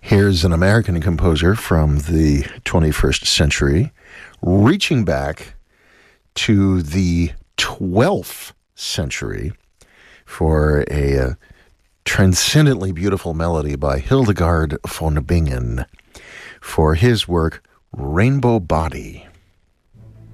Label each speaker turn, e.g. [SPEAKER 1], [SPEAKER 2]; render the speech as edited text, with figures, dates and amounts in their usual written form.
[SPEAKER 1] Here's an American composer from the 21st century, reaching back to the 12th century for a transcendently beautiful melody by Hildegard von Bingen for his work, Rainbow Body.